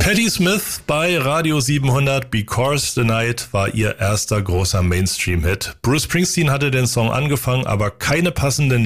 Patti Smith bei Radio 700, Because the Night war ihr erster großer Mainstream-Hit. Bruce Springsteen hatte den Song angefangen, aber keine passenden